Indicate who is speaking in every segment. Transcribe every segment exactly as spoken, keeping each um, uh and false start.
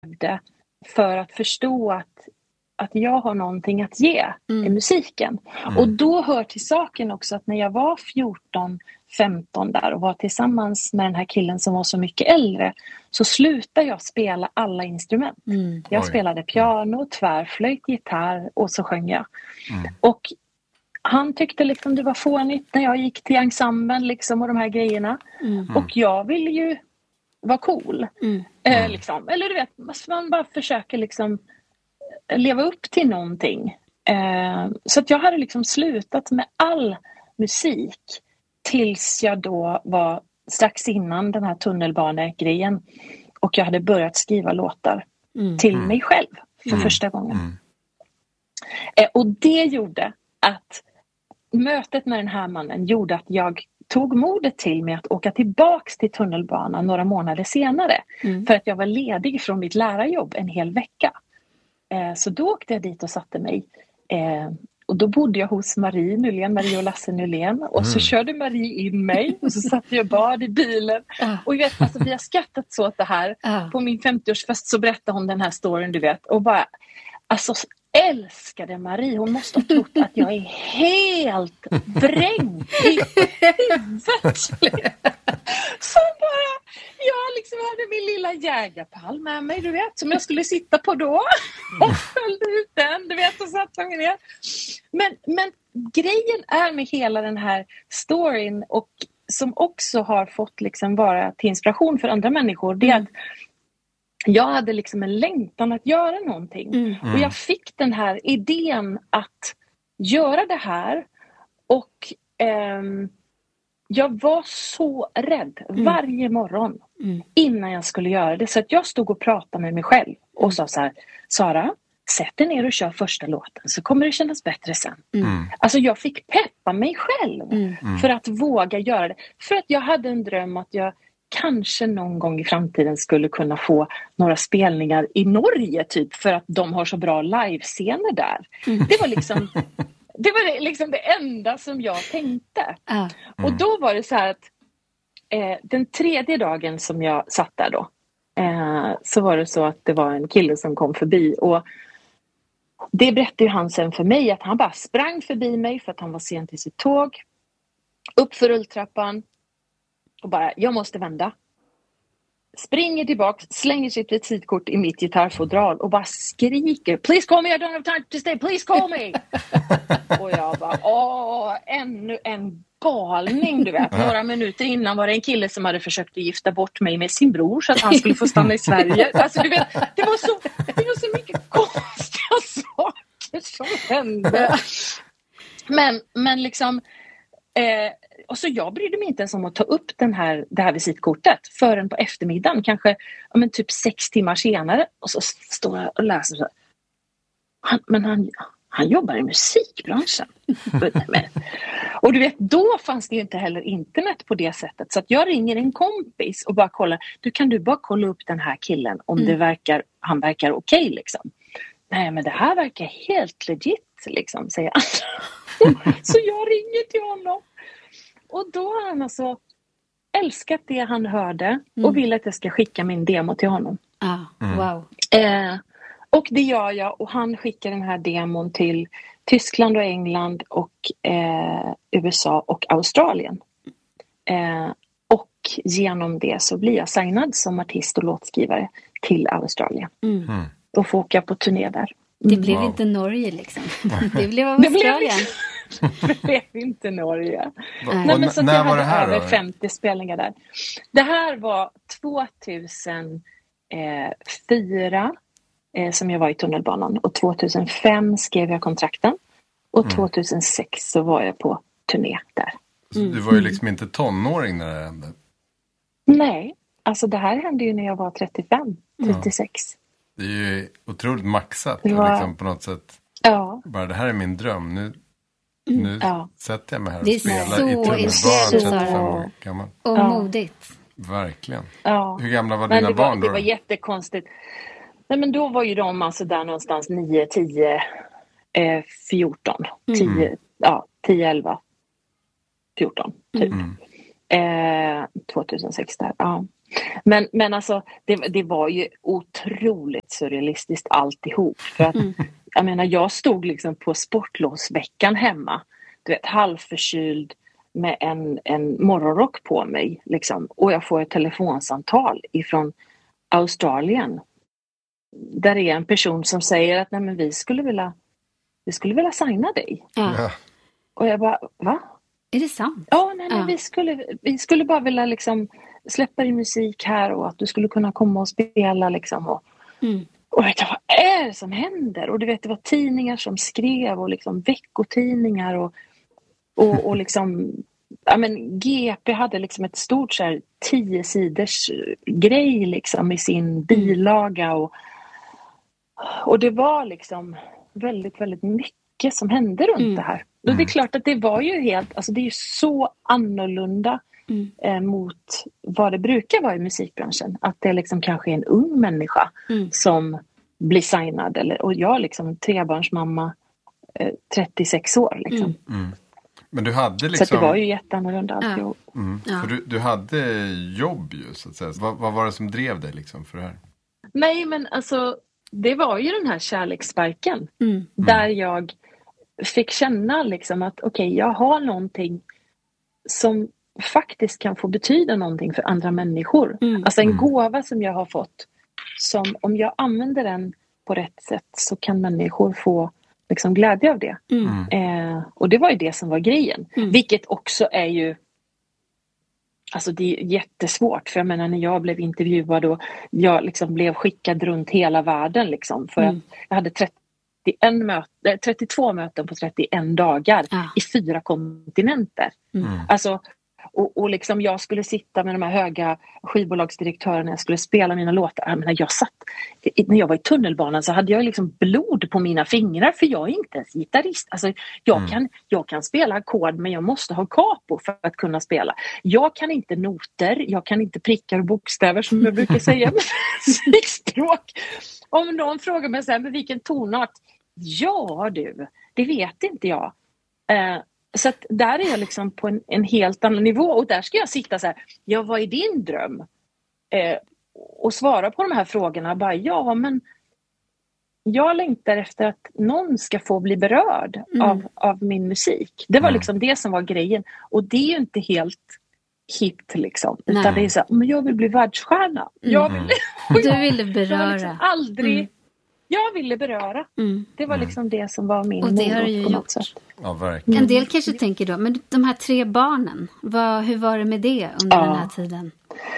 Speaker 1: för att förstå att, att jag har någonting att ge
Speaker 2: Mm.
Speaker 1: i musiken.
Speaker 3: Mm.
Speaker 1: Och då hör till saken också att när jag var fjorton femton där och var tillsammans med den här killen som var så mycket äldre, så slutade jag spela alla instrument.
Speaker 2: Mm.
Speaker 1: Jag
Speaker 3: Oj.
Speaker 1: spelade piano, tvärflöjt, gitarr och så sjöng jag.
Speaker 3: Mm.
Speaker 1: Och han tyckte liksom det var fånigt när jag gick till ensemblen liksom och de här grejerna.
Speaker 2: Mm.
Speaker 1: Och jag ville ju vara cool.
Speaker 2: Mm.
Speaker 1: Eh, liksom. Eller du vet, man bara försöker liksom leva upp till någonting. Eh, så att jag hade liksom slutat med all musik tills jag då var strax innan den här tunnelbanegrejen. Och jag hade börjat skriva låtar
Speaker 2: Mm.
Speaker 1: till mig själv för
Speaker 3: Mm.
Speaker 1: första gången.
Speaker 3: Mm.
Speaker 1: Eh, och det gjorde att mötet med den här mannen gjorde att jag tog modet till mig att åka tillbaks till tunnelbanan några månader senare.
Speaker 2: Mm.
Speaker 1: För att jag var ledig från mitt lärarjobb en hel vecka. Eh, så då åkte jag dit och satte mig. Eh, och då bodde jag hos Marie Nylén, Marie och Lasse Nylén. Och så
Speaker 3: Mm.
Speaker 1: körde Marie in mig och så satt jag bad i bilen.
Speaker 2: Ah.
Speaker 1: Och jag vet, alltså, vi har skrattat så åt det här.
Speaker 2: Ah.
Speaker 1: På min femtioårsfest så berättade hon den här storyn, du vet. Och bara, alltså älskade Marie. Hon måste ha trott att jag är helt bränd i huvudet. Så bara, jag liksom hade min lilla jägarpall med mig, du vet, som jag skulle sitta på då. Och följde ut den, du vet, och satte mig ner. Men, men grejen är med hela den här storyn, och som också har fått liksom vara till inspiration för andra människor, det är
Speaker 2: Mm.
Speaker 1: att jag hade liksom en längtan att göra någonting.
Speaker 2: Mm.
Speaker 1: Och jag fick den här idén att göra det här. Och ehm, jag var så rädd
Speaker 2: Mm.
Speaker 1: varje morgon
Speaker 2: Mm.
Speaker 1: innan jag skulle göra det. Så att jag stod och pratade med mig själv och sa så här: Sara, sätt dig ner och kör första låten så kommer det kännas bättre sen.
Speaker 3: Mm.
Speaker 1: Alltså jag fick peppa mig själv
Speaker 2: Mm.
Speaker 3: Mm.
Speaker 1: för att våga göra det. För att jag hade en dröm att jag kanske någon gång i framtiden skulle kunna få några spelningar i Norge typ, för att de har så bra livescener där.
Speaker 2: Mm.
Speaker 1: Det var liksom det var liksom det enda som jag tänkte.
Speaker 2: Ah.
Speaker 1: Och då var det så här att eh, den tredje dagen som jag satt där då, eh, så var det så att det var en kille som kom förbi, och det berättade ju han sen för mig att han bara sprang förbi mig för att han var sen till sitt tåg, upp för rulltrappan och bara, jag måste vända. Springer tillbaks, slänger sitt visitkort i mitt gitarrfodral och bara skriker: Please call me, I don't have time to stay, please call me! Och jag bara, åh, ännu en galning, du vet. Några minuter innan var det en kille som hade försökt att gifta bort mig med sin bror så att han skulle få stanna i Sverige. Alltså du vet, det var så, det var så mycket konstiga saker som hände. Men, men liksom... Eh, och så jag brydde mig inte ens om att ta upp den här, det här visitkortet förrän på eftermiddagen, kanske ja, men typ sex timmar senare, och så står jag och läser så här. Han, men han, han jobbar i musikbranschen. Men, och du vet, då fanns det ju inte heller internet på det sättet, så att jag ringer en kompis och bara kollar, du kan du bara kolla upp den här killen om mm. det verkar, han verkar okej okay, liksom. Nej, men det här verkar helt legit liksom, säger han. Så jag ringer till honom. Och då har han alltså älskat det han hörde
Speaker 2: Mm.
Speaker 1: och vill att jag ska skicka min demo till honom.
Speaker 2: Ah.
Speaker 3: Mm.
Speaker 2: Wow.
Speaker 1: Eh, och det gör jag, och han skickar den här demon till Tyskland och England och eh, U S A och Australien. Eh, och genom det så blir jag signad som artist och låtskrivare till Australien.
Speaker 2: Mm.
Speaker 3: Mm.
Speaker 1: Och får åka på turné där.
Speaker 2: Det blev
Speaker 3: Wow.
Speaker 2: inte Norge liksom. Det blev
Speaker 1: Det blev-
Speaker 2: Australien.
Speaker 1: Det blev inte Norge.
Speaker 3: Va-
Speaker 2: Nej,
Speaker 1: Nej,
Speaker 3: och
Speaker 1: men
Speaker 3: n-
Speaker 1: så att
Speaker 3: när
Speaker 1: jag
Speaker 3: var det
Speaker 1: hade
Speaker 3: här
Speaker 1: över
Speaker 3: då?
Speaker 1: femtio spelningar där. Det här var tvåtusenfyra eh, som jag var i tunnelbanan. Och tvåtusenfem skrev jag kontrakten. Och
Speaker 3: Mm.
Speaker 1: tvåtusensex så var jag på turné där.
Speaker 3: Så
Speaker 2: Mm.
Speaker 3: du var ju liksom inte tonåring när det hände.
Speaker 1: Nej, alltså det här hände ju när jag var trettiofem, trettiosex.
Speaker 3: Det är ju otroligt maxat.
Speaker 1: Det var-
Speaker 3: Liksom på något sätt.
Speaker 1: Ja,
Speaker 3: Bara det här är min dröm. Nu, nu
Speaker 1: ja.
Speaker 3: sätter jag mig här och
Speaker 2: Det är
Speaker 3: spelar
Speaker 2: så
Speaker 3: i tunnelbanan
Speaker 2: inspirerande.
Speaker 3: trettiofem år gammal.
Speaker 2: Och
Speaker 1: Ja.
Speaker 2: modigt.
Speaker 3: Verkligen.
Speaker 1: ja.
Speaker 3: Hur gamla var
Speaker 1: Men
Speaker 3: dina
Speaker 1: det var,
Speaker 3: barn då?
Speaker 1: det var jättekonstigt. Nej, men då var ju de alltså där någonstans nio, tio, eh, fjorton.
Speaker 2: Mm.
Speaker 1: tio, ja, tio, elva, fjorton typ.
Speaker 3: Mm.
Speaker 1: Eh, tvåtusensex där, ja. Men, men alltså, det, det var ju otroligt surrealistiskt alltihop. För att, mm. jag menar, jag stod liksom på sportlovsveckan hemma. Du vet, halvförkyld med en, en morgonrock på mig. Liksom, och jag får ett telefonsamtal ifrån Australien. Där är en person som säger att nej, men vi skulle vilja, vi skulle vilja signa dig.
Speaker 2: Ja.
Speaker 1: Och jag bara, va?
Speaker 2: Är det sant?
Speaker 1: Ja, nej, nej,
Speaker 2: ja.
Speaker 1: Vi, skulle, vi skulle bara vilja liksom släppa din musik här och att du skulle kunna komma och spela liksom. Och,
Speaker 2: mm.
Speaker 1: och vet jag, vad är det som händer? Och du vet, det var tidningar som skrev och liksom veckotidningar och, och, och liksom, ja men G P hade liksom ett stort så här tio sidors grej liksom i sin bilaga och, och det var liksom väldigt, väldigt mycket som hände runt mm. det här. Och det är klart att det var ju helt, alltså det är ju så annorlunda mm. eh, mot vad det brukar vara i musikbranschen. Att det liksom kanske är en ung människa mm. som blir signad. Eller, och jag liksom en trebarnsmamma, eh, trettiosex år liksom.
Speaker 3: Mm. Mm. Men du hade liksom...
Speaker 1: Så det var ju jätteannorlunda alltihop.
Speaker 3: Ja. Mm. Ja. För du, du hade jobb ju så att säga. Vad, vad var det som drev dig liksom för det här?
Speaker 1: Nej men alltså, det var ju den här kärlekssparken.
Speaker 2: Mm.
Speaker 1: Där jag fick känna liksom att okej, okay, jag har någonting som faktiskt kan få betyda någonting för andra människor. Mm. Alltså en mm. gåva som jag har fått som om jag använder den på rätt sätt så kan människor få liksom glädje av det.
Speaker 2: Mm.
Speaker 1: Eh, och det var ju det som var grejen.
Speaker 2: Mm.
Speaker 1: Vilket också är ju alltså det är jättesvårt för jag menar när jag blev intervjuad och jag liksom blev skickad runt hela världen liksom för
Speaker 2: mm.
Speaker 1: att jag hade trettioen möten, trettiotvå möten på trettioen dagar
Speaker 2: ja.
Speaker 1: i fyra kontinenter.
Speaker 2: Mm.
Speaker 1: Alltså och, och liksom jag skulle sitta med de här höga skivbolagsdirektörerna, jag skulle spela mina låtar. Jag menar, jag satt, när jag var i tunnelbanan så hade jag liksom blod på mina fingrar för jag är inte ens gitarrist. Alltså, jag, mm. kan, jag kan spela ackord men jag måste ha capo för att kunna spela. Jag kan inte noter, jag kan inte prickar och bokstäver som jag brukar säga med musikspråk. Om någon frågar mig så här, men vilken tonart? Ja du, det vet inte jag. Eh, Så att där är jag liksom på en, en helt annan nivå och där ska jag sitta så här, ja vad är din dröm? Eh, och svara på de här frågorna, bara ja men jag längtar efter att någon ska få bli berörd mm. av, av min musik. Det var mm. liksom det som var grejen och det är ju inte helt hippt liksom, utan Nej. Det är så här, men jag vill bli världsstjärna.
Speaker 2: Mm.
Speaker 1: Jag vill,
Speaker 2: du ville beröra.
Speaker 1: Liksom aldrig mm. Jag ville beröra.
Speaker 2: Mm.
Speaker 1: Det var liksom det som var min
Speaker 2: och det har du ju
Speaker 1: på något
Speaker 2: gjort.
Speaker 1: sätt.
Speaker 3: Ja, verkligen.
Speaker 2: En del kanske tänker då, men de här tre barnen, vad, hur var det med det under
Speaker 1: ja.
Speaker 2: den här tiden?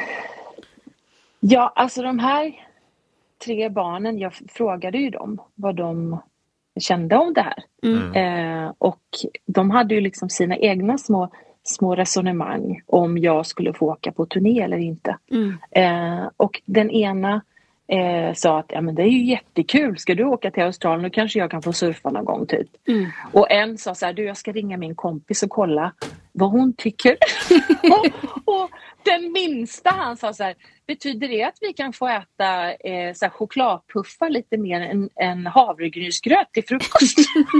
Speaker 1: Ja, alltså de här tre barnen, jag frågade ju dem vad de kände om det här.
Speaker 2: Mm.
Speaker 1: Eh, och de hade ju liksom sina egna små, små resonemang om jag skulle få åka på turné eller inte.
Speaker 2: Mm.
Speaker 1: Eh, och den ena Eh, sa att ja, men det är ju jättekul, ska du åka till Australien och kanske jag kan få surfa någon gång typ.
Speaker 2: Mm.
Speaker 1: Och en sa så här, du jag ska ringa min kompis och kolla vad hon tycker. och, och den minsta han sa så här, betyder det att vi kan få äta eh, så här, chokladpuffar lite mer än, än havregrynsgröt till frukost?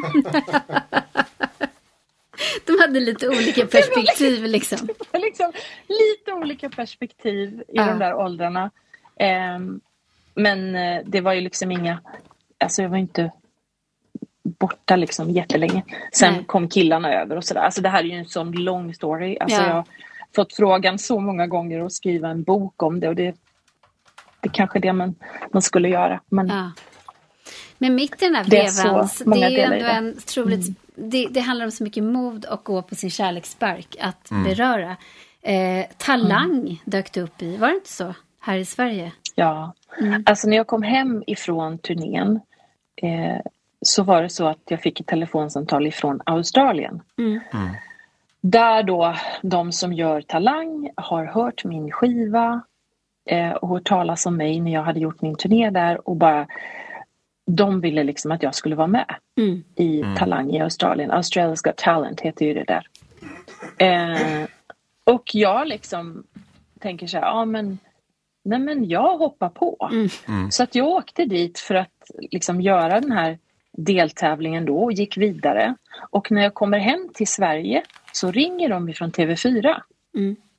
Speaker 2: De hade lite olika perspektiv liksom.
Speaker 1: liksom lite olika perspektiv i
Speaker 2: ja.
Speaker 1: de där åldrarna. Eh, Men det var ju liksom inga, alltså jag var inte borta liksom jättelänge. Sen Nej. kom killarna över och sådär. Alltså det här är ju en sån lång story. Alltså
Speaker 2: ja.
Speaker 1: jag har fått frågan så många gånger att skriva en bok om det. Och det, det är kanske det man, man skulle göra. Men,
Speaker 2: ja. Men mitt i den här vevans, det är, det är ju ändå en troligt, mm. det, det handlar om så mycket mod och gå på sin kärleksspark att mm. beröra. Eh, talang mm. dök det upp i, var det inte så? Här i Sverige?
Speaker 1: Ja, mm. alltså när jag kom hem ifrån turnén eh, så var det så att jag fick ett telefonsamtal ifrån Australien.
Speaker 2: Mm.
Speaker 3: Mm.
Speaker 1: Där då de som gör Talang har hört min skiva eh, och hört talas om mig när jag hade gjort min turné där och bara de ville liksom att jag skulle vara med
Speaker 2: mm.
Speaker 1: i
Speaker 3: mm.
Speaker 1: Talang i Australien. Australia's Got Talent heter ju det där. Eh, och jag liksom tänker så här, ja men nej men jag hoppar på.
Speaker 2: Mm.
Speaker 3: Mm.
Speaker 1: Så att jag åkte dit för att liksom göra den här deltävlingen då och gick vidare. Och när jag kommer hem till Sverige så ringer de ifrån T V fyra.
Speaker 2: Mm.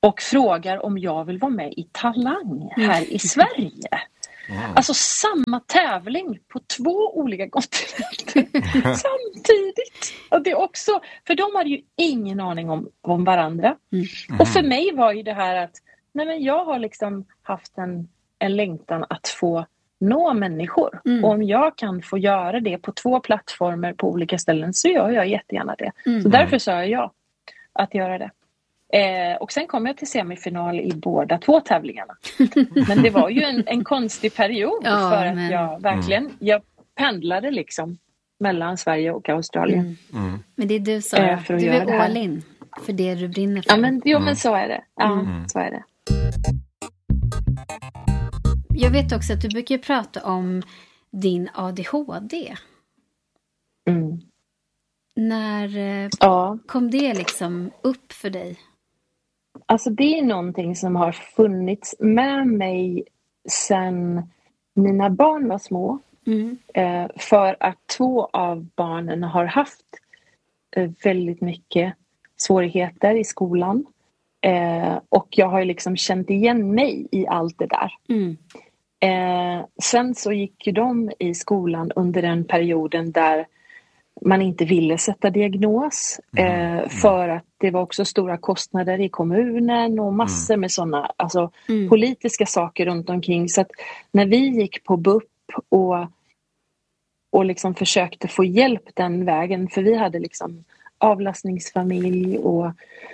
Speaker 1: och frågar om jag vill vara med i Talang här i Sverige. Mm. Alltså samma tävling på två olika kontinenter samtidigt. Och det är också, för de hade ju ingen aning om, om varandra. Mm. Och för mig var ju det här att nej men jag har liksom haft en, en längtan att få nå människor. Mm. Och om jag kan få göra det på två plattformar på olika ställen så gör jag jättegärna det. Mm. Så därför sa jag ja att göra det. Eh, och sen kom jag till semifinal i båda två tävlingarna. Men det var ju en, en konstig period ja, för att men... jag verkligen, mm. jag pendlade liksom mellan Sverige och Australien.
Speaker 2: Mm. Mm. Men det är du Sara, eh, du är all in för det du brinner för.
Speaker 1: Ja men, jo, mm. men så är det. Ja, mm. så är det.
Speaker 2: Jag vet också att du brukar prata om din A D H D.
Speaker 1: Mm.
Speaker 2: När eh,
Speaker 1: ja.
Speaker 2: kom det liksom upp för dig?
Speaker 1: Alltså det är någonting som har funnits med mig sedan mina barn var små. Mm. Eh, för att två av barnen har haft eh, väldigt mycket svårigheter i skolan. Eh, och jag har ju liksom känt igen mig i allt det där. Mm. Eh, sen så gick ju de i skolan under den perioden där man inte ville sätta diagnos. Mm. Eh, för att det var också stora kostnader i kommunen och massor mm. med sådana alltså, mm. politiska saker runt omkring. Så att när vi gick på B U P och, och liksom försökte få hjälp den vägen. För vi hade liksom avlastningsfamilj och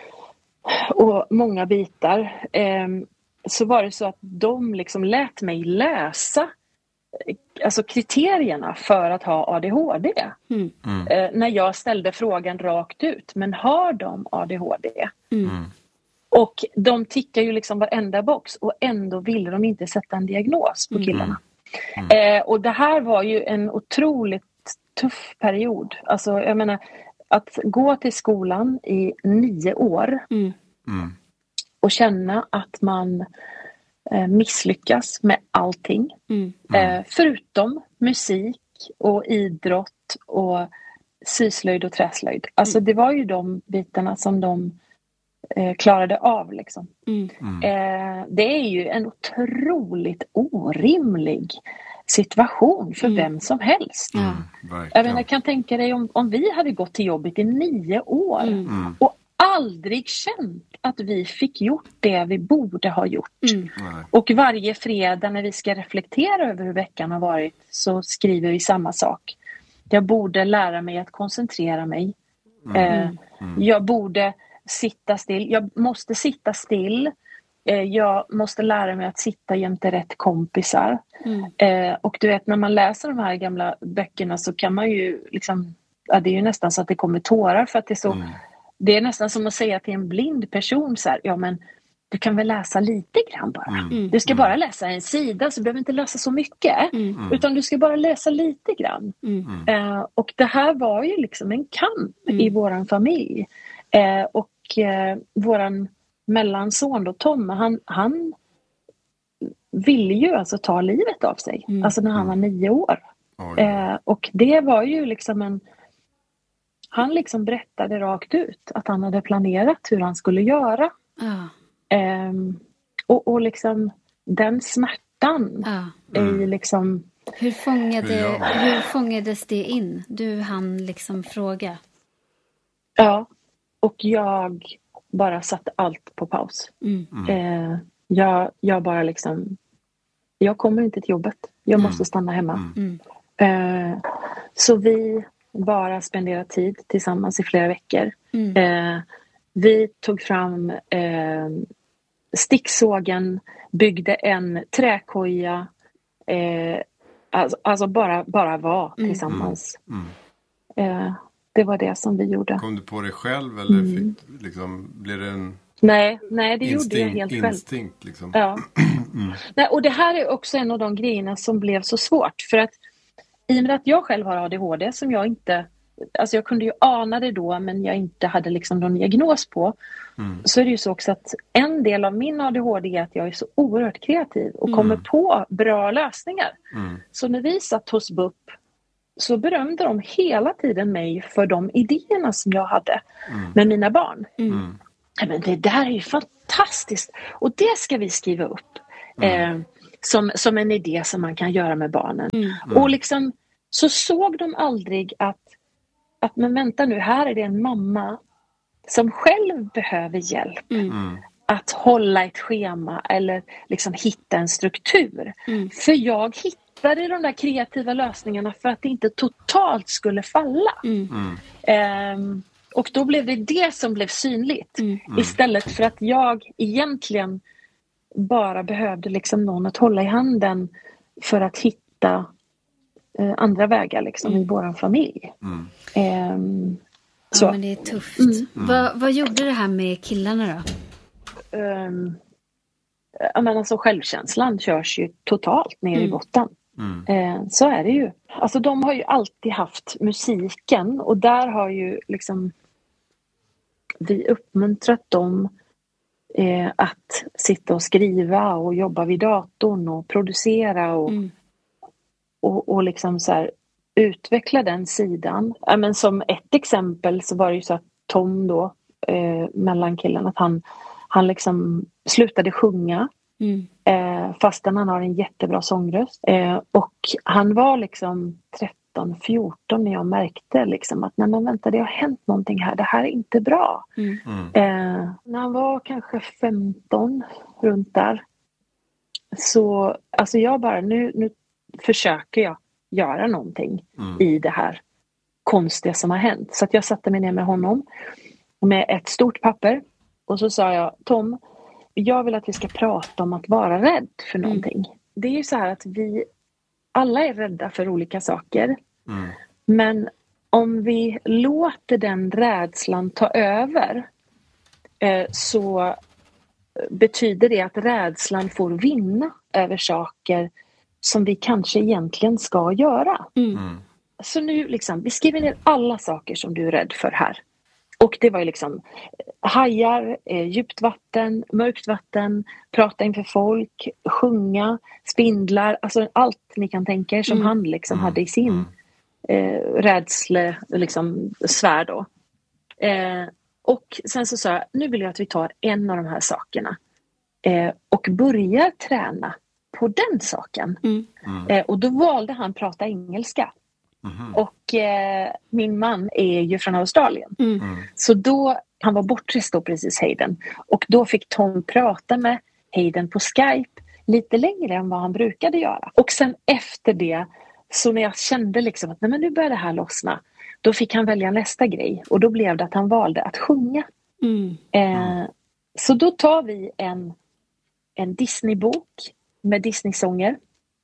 Speaker 1: och många bitar eh, så var det så att de liksom lät mig läsa alltså kriterierna för att ha A D H D. Mm. Mm. Eh, när jag ställde frågan rakt ut, men har de A D H D? Mm. Och de tickar ju liksom varenda box och ändå ville de inte sätta en diagnos på killarna. Mm. Mm. Eh, och det här var ju en otroligt tuff period. Alltså jag menar att gå till skolan i nio år mm. Mm. och känna att man eh, misslyckas med allting. Mm. Eh, förutom musik och idrott och syslöjd och träslöjd. Alltså mm. det var ju de bitarna som de eh, klarade av. Liksom. Mm. Eh, det är ju en otroligt orimlig situation för mm. vem som helst. Mm, jag, menar, jag kan tänka dig om, om vi hade gått till jobbet i nio år mm. och aldrig känt att vi fick gjort det vi borde ha gjort. Mm. Och varje fredag när vi ska reflektera över hur veckan har varit så skriver vi samma sak. Jag borde lära mig att koncentrera mig. Mm. Eh, mm. Jag borde sitta still. Jag måste sitta still. Jag måste lära mig att sitta jämte rätt kompisar. Mm. Eh, och du vet, när man läser de här gamla böckerna så kan man ju liksom, ja, det är ju nästan så att det kommer tårar för att det är så, mm. det är nästan som att säga till en blind person så här, ja men du kan väl läsa lite grann bara. Mm. Du ska bara läsa en sida så du behöver inte läsa så mycket. Mm. Utan du ska bara läsa lite grann. Mm. Eh, och det här var ju liksom en kamp mm. i våran familj. Eh, och eh, våran mellanson då, Tom, han, han ville ju alltså ta livet av sig. Mm. Alltså när han var nio år. Oh, ja. eh, och det var ju liksom en... Han liksom berättade rakt ut att han hade planerat hur han skulle göra. Oh. Eh, och, och liksom den smärtan oh.
Speaker 2: mm.
Speaker 1: i liksom...
Speaker 2: Hur, fångade, ja. hur fångades det in? Du hann liksom fråga.
Speaker 1: Ja, och jag... bara satte allt på paus. Mm. Eh, jag, jag bara liksom... Jag kommer inte till jobbet. Jag mm. måste stanna hemma. Mm. Eh, så vi bara spenderade tid tillsammans i flera veckor. Mm. Eh, vi tog fram eh, sticksågen, byggde en träkoja. Eh, alltså, alltså bara, bara var mm. tillsammans. Mm. Eh, Det var det som vi gjorde.
Speaker 3: Kom du på det själv eller mm. fick, liksom, blev det en
Speaker 1: nej, nej, det
Speaker 3: instinkt,
Speaker 1: gjorde jag helt själv.
Speaker 3: Instinkt, liksom.
Speaker 1: Ja. mm. nej, och det här är också en av de grejerna som blev så svårt. För att i och med att jag själv har A D H D som jag inte... Alltså jag kunde ju ana det då men jag inte hade liksom någon diagnos på. Mm. Så är det ju så också att en del av min A D H D är att jag är så oerhört kreativ och mm. kommer på bra lösningar. Mm. Så när vi satt hos B U P så berömde de hela tiden mig för de idéerna som jag hade mm. med mina barn. Mm. Men det där är ju fantastiskt. fantastiskt. Och det ska vi skriva upp. Mm. Eh, som, som en idé som man kan göra med barnen. Mm. Och liksom, så såg de aldrig att, att men vänta nu, här är det en mamma som själv behöver hjälp. Mm. Att hålla ett schema eller liksom hitta en struktur. Mm. För jag hittade de där kreativa lösningarna för att det inte totalt skulle falla. Mm. Um, och då blev det det som blev synligt. Mm. Istället för att jag egentligen bara behövde liksom någon att hålla i handen för att hitta uh, andra vägar liksom, mm. i vår familj. Mm. Um,
Speaker 2: så. Ja, men det är tufft. Mm. Mm. Vad, vad gjorde det här med killarna då?
Speaker 1: Um, jag menar, alltså, självkänslan körs ju totalt ner mm. i botten. Mm. Uh, så är det ju. Alltså de har ju alltid haft musiken och där har ju liksom vi uppmuntrat dem eh, att sitta och skriva och jobba vid datorn och producera och, mm. och, och liksom så här utveckla den sidan. Ja, men som ett exempel så var det ju så att Tom då, eh, mellan killarna, att han, han liksom slutade sjunga. Mm. Eh, fastän han har en jättebra sångröst. Eh, och han var liksom tretton fjorton när jag märkte liksom att nej men vänta, det har hänt någonting här. Det här är inte bra. Mm. Eh, när han var kanske femton runt där. Så alltså jag bara, nu, nu försöker jag göra någonting mm. i det här konstiga som har hänt. Så att jag satte mig ner med honom med ett stort papper. Och så sa jag, Tom, jag vill att vi ska prata om att vara rädd för någonting. Mm. Det är ju så här att vi alla är rädda för olika saker. Mm. Men om vi låter den rädslan ta över eh, så betyder det att rädslan får vinna över saker som vi kanske egentligen ska göra. Mm. Mm. Så nu liksom, vi skriver ner alla saker som du är rädd för här. Och det var ju liksom hajar, eh, djupt vatten, mörkt vatten, prata inför folk, sjunga, spindlar, alltså allt ni kan tänka er som mm. han liksom mm. hade i sin eh, rädsle, liksom svärd då. Eh, och sen så sa jag, nu vill jag att vi tar en av de här sakerna eh, och börjar träna på den saken. Mm. Mm. Eh, och då valde han prata engelska. Mm. Och eh, min man är ju från Australien. Mm. Mm. Så då, han var bortrest då precis, Hayden. Och då fick Tom prata med Hayden på Skype lite längre än vad han brukade göra. Och sen efter det, så när jag kände liksom att nej, men nu börjar det här lossna, då fick han välja nästa grej. Och då blev det att han valde att sjunga. Mm. Eh, så då tar vi en, en Disney-bok med Disney-sånger.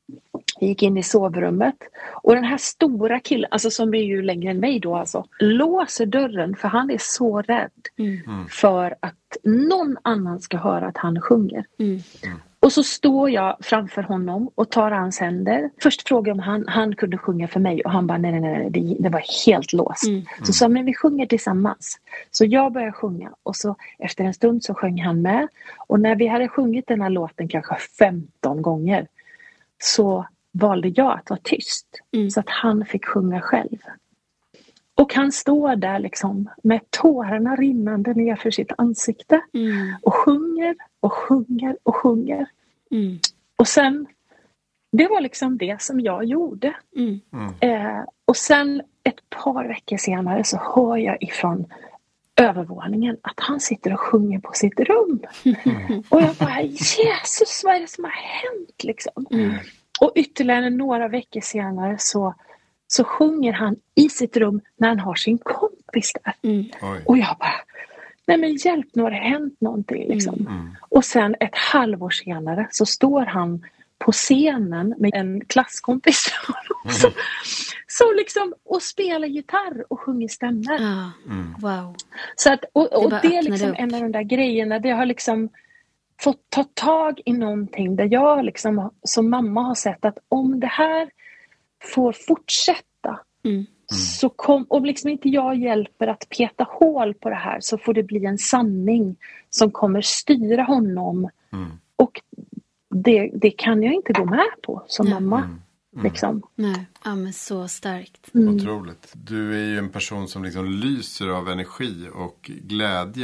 Speaker 1: Vi gick in i sovrummet och den här stora killen, alltså som är ju längre än mig då alltså, låser dörren för han är så rädd mm. för att någon annan ska höra att han sjunger. Mm. Mm. Och så står jag framför honom och tar hans händer. Först frågade om han, han kunde sjunga för mig och han bara nej nej nej, det, det var helt låst. Mm. Så sa men vi sjunger tillsammans. Så jag började sjunga och så efter en stund så sjöng han med. Och när vi hade sjungit den här låten kanske femton gånger så valde jag att vara tyst. Mm. Så att han fick sjunga själv. Och han står där liksom med tårarna rinnande ner för sitt ansikte. Mm. Och sjunger och sjunger och sjunger. Mm. Och sen, det var liksom det som jag gjorde. Mm. Mm. Eh, och sen ett par veckor senare så hör jag ifrån övervåningen att han sitter och sjunger på sitt rum. Mm. Och jag bara, Jesus, vad är det som har hänt liksom? Mm. Och ytterligare några veckor senare så, så sjunger han i sitt rum när han har sin kompis där. Mm. Och jag bara, nej men hjälp, nu har det hänt någonting liksom. Mm. Och sen ett halvår senare så står han på scenen med en klasskompis mm. så, så liksom, och spelar gitarr och sjunger stämmer. Ah, mm. Wow. Så att, och, och det, det är liksom en av de där grejerna där jag har liksom fått ta tag i någonting där jag liksom som mamma har sett att om det här får fortsätta mm. så kom, om liksom inte jag hjälper att peta hål på det här så får det bli en sanning som kommer styra honom mm. och det, det kan jag inte gå med på som ja. mamma. Mm. Mm. Liksom.
Speaker 2: Nej, ja, men så starkt.
Speaker 3: Mm. Otroligt. Du är ju en person som liksom lyser av energi och glädje.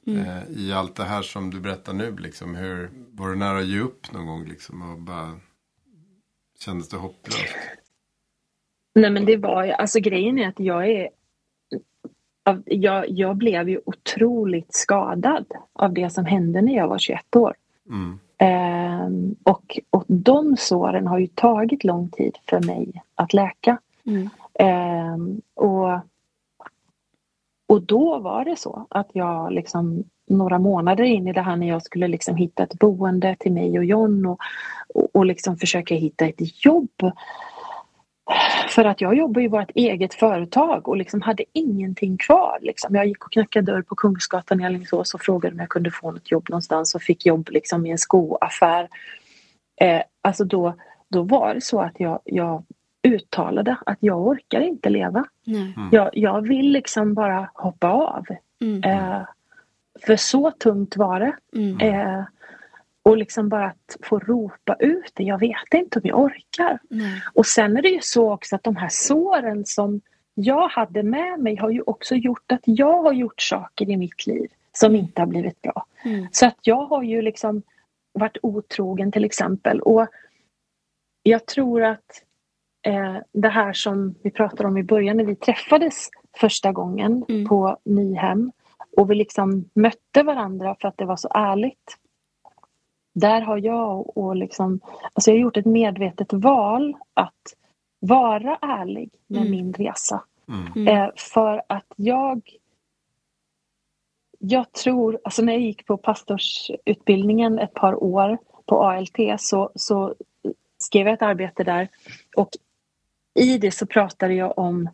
Speaker 3: Mm. Eh, I allt det här som du berättar nu, liksom, hur var du nära att ge upp någon gång liksom, och bara kändes det hopplöst?
Speaker 1: Nej, men det var ju, alltså grejen är att jag är jag, jag blev ju otroligt skadad av det som hände när jag var tjugoett år.
Speaker 3: Mm.
Speaker 1: Eh, och, och de såren har ju tagit lång tid för mig att läka.
Speaker 2: Mm.
Speaker 1: Eh, och, och då var det så att jag liksom några månader in i det här när jag skulle liksom hitta ett boende till mig och John och, och, och liksom försöka hitta ett jobb. För att jag jobbar i vårt eget företag och liksom hade ingenting kvar. Liksom. Jag gick och knackade dörr på Kungsgatan i Alingsås och frågade om jag kunde få något jobb någonstans och fick jobb liksom i en skoaffär. Eh, alltså då, då var det så att jag, jag uttalade att jag orkar inte leva.
Speaker 2: Nej.
Speaker 3: Mm.
Speaker 1: Jag, jag vill liksom bara hoppa av.
Speaker 2: Mm.
Speaker 1: Eh, för så tungt var det.
Speaker 2: Mm.
Speaker 1: Eh, och liksom bara att få ropa ut det. Jag vet inte om jag orkar.
Speaker 2: Nej.
Speaker 1: Och sen är det ju så också att de här såren som jag hade med mig har ju också gjort att jag har gjort saker i mitt liv som inte har blivit bra.
Speaker 2: Mm.
Speaker 1: Så att jag har ju liksom varit otrogen till exempel. Och jag tror att eh, det här som vi pratade om i början när vi träffades första gången
Speaker 2: mm.
Speaker 1: på Nyhem och vi liksom mötte varandra för att det var så ärligt. Där har jag och liksom, alltså jag har gjort ett medvetet val att vara ärlig med
Speaker 2: mm.
Speaker 1: min resa.
Speaker 3: Mm.
Speaker 1: Eh, för att jag jag tror, alltså när jag gick på pastorsutbildningen ett par år på A L T så, så skrev jag ett arbete där och i det så pratade jag om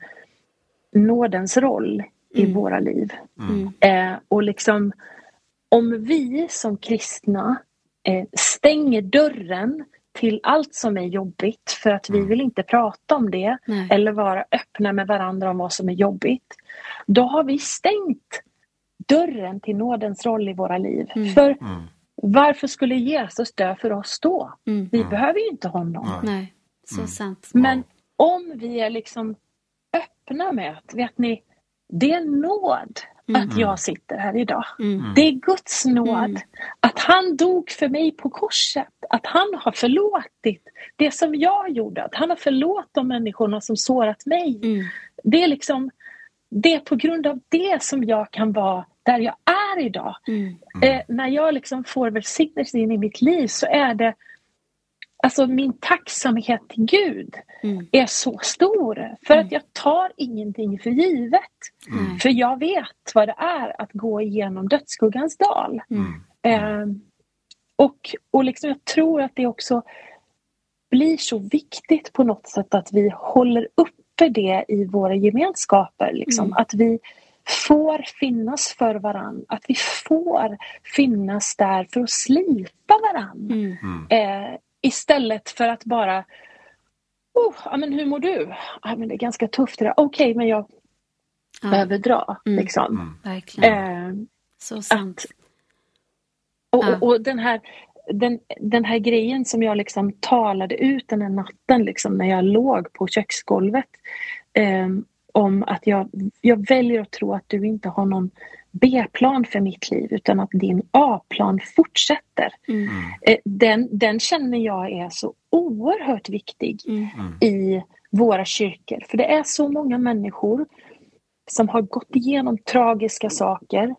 Speaker 1: nådens roll i
Speaker 2: mm.
Speaker 1: våra liv.
Speaker 2: Mm.
Speaker 1: Eh, och liksom om vi som kristna eh, stänger dörren till allt som är jobbigt för att vi vill inte prata om det
Speaker 2: Nej.
Speaker 1: eller vara öppna med varandra om vad som är jobbigt, då har vi stängt dörren till nådens roll i våra liv.
Speaker 2: Mm.
Speaker 1: För
Speaker 3: Mm.
Speaker 1: varför skulle Jesus dö för oss då?
Speaker 2: Mm.
Speaker 1: Vi
Speaker 3: Mm.
Speaker 1: behöver ju inte honom.
Speaker 3: Nej.
Speaker 2: Nej, så
Speaker 3: Mm.
Speaker 2: sant.
Speaker 1: Men om vi är liksom öppna med att, vet ni, det är nåd
Speaker 2: Mm.
Speaker 1: att jag sitter här idag.
Speaker 2: Mm.
Speaker 1: Det är Guds nåd
Speaker 2: Mm.
Speaker 1: att han dog för mig på korset. Att han har förlåtit det som jag gjorde. Att han har förlåtit de människorna som sårat mig.
Speaker 2: Mm.
Speaker 1: Det är liksom, det är på grund av det som jag kan vara där jag är idag.
Speaker 2: Mm.
Speaker 1: Eh, när jag liksom får välsignelse in i mitt liv så är det, alltså min tacksamhet till Gud
Speaker 2: Mm.
Speaker 1: är så stor. För
Speaker 2: Mm.
Speaker 1: att jag tar ingenting för givet.
Speaker 2: Mm.
Speaker 1: För jag vet vad det är att gå igenom dödsskuggans dal.
Speaker 2: Mm.
Speaker 1: Eh, och och liksom jag tror att det också blir så viktigt på något sätt att vi håller uppe det i våra gemenskaper. Liksom.
Speaker 2: Mm.
Speaker 1: Att vi får finnas för varann. Att vi får finnas där för att slipa varann.
Speaker 2: Mm.
Speaker 3: Mm.
Speaker 1: Eh, istället för att bara oh, ja, men hur mår du? Ja, men det är ganska tufft det där. Okej, okay, men jag
Speaker 2: Ja.
Speaker 1: behöver dra.
Speaker 2: Mm.
Speaker 1: Liksom.
Speaker 3: Mm.
Speaker 2: Verkligen.
Speaker 1: Eh,
Speaker 2: Så sant.
Speaker 1: och,
Speaker 2: Ja.
Speaker 1: och, och den här Den, den här grejen som jag liksom talade ut den här natten liksom, när jag låg på köksgolvet eh, om att jag, jag väljer att tro att du inte har någon B-plan för mitt liv utan att din A-plan fortsätter.
Speaker 2: Mm.
Speaker 1: Eh, den, den känner jag är så oerhört viktig
Speaker 2: Mm.
Speaker 3: Mm.
Speaker 1: i våra kyrkor. För det är så många människor som har gått igenom tragiska saker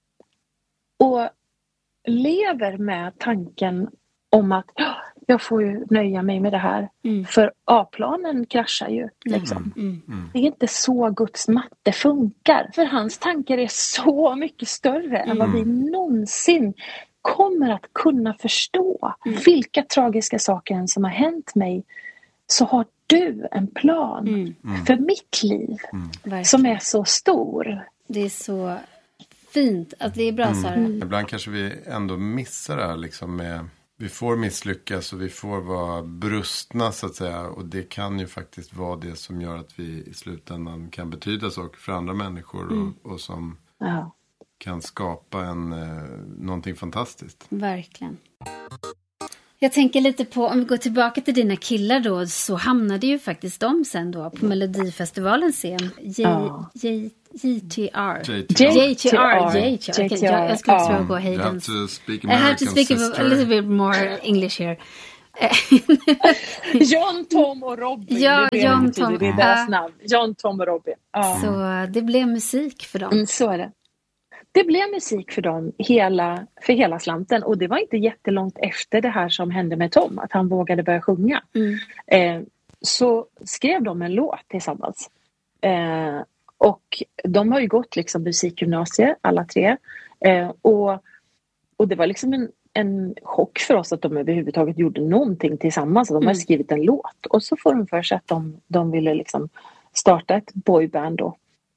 Speaker 1: och lever med tanken om att jag får ju nöja mig med det här.
Speaker 2: Mm.
Speaker 1: För A-planen kraschar ju. Liksom.
Speaker 2: Mm.
Speaker 3: Mm.
Speaker 1: Det är inte så Guds matte funkar. För hans tankar är så mycket större än vad vi någonsin kommer att kunna förstå.
Speaker 2: Mm.
Speaker 1: Vilka tragiska saker än som har hänt mig så har du en plan
Speaker 2: Mm.
Speaker 3: Mm.
Speaker 1: för mitt liv
Speaker 2: Verkligen.
Speaker 1: som är så stor.
Speaker 2: Det är så fint. Att det är bra, Sara.
Speaker 3: Mm. Ibland kanske vi ändå missar det här liksom med, vi får misslyckas och vi får vara brustna så att säga, och det kan ju faktiskt vara det som gör att vi i slutändan kan betyda saker för andra människor
Speaker 2: Mm.
Speaker 3: och, och som
Speaker 1: Ja.
Speaker 3: kan skapa en, eh, någonting fantastiskt.
Speaker 2: Verkligen. Jag tänker lite på, om vi går tillbaka till dina killar då, så hamnade ju faktiskt de sen då på Melodifestivalens scen. J-
Speaker 1: Ja.
Speaker 2: J- J T R.
Speaker 3: J
Speaker 2: J T R. J T R. J T R. Jag skulle också gå Haydens.
Speaker 3: You have to speak
Speaker 2: I have to
Speaker 3: American,
Speaker 2: speak
Speaker 3: sister.
Speaker 2: a little bit more English here.
Speaker 1: John, Tom och Robin.
Speaker 2: Ja,
Speaker 1: det är
Speaker 2: John,
Speaker 1: det
Speaker 2: Tom.
Speaker 1: Det är deras namn. John, Tom och Robin. Ja.
Speaker 2: Så det blev musik för dem.
Speaker 1: Mm, så är det. Det blev musik för dem hela, för hela slanten. Och det var inte jättelångt efter det här som hände med Tom. Att han vågade börja sjunga.
Speaker 2: Mm.
Speaker 1: Eh, så skrev de en låt tillsammans. Eh, och de har ju gått liksom musikgymnasiet, alla tre. Eh, och, och det var liksom en, en chock för oss att de överhuvudtaget gjorde någonting tillsammans. De har mm. skrivit en låt. Och så får de för sig att de, de ville liksom starta ett boyband då.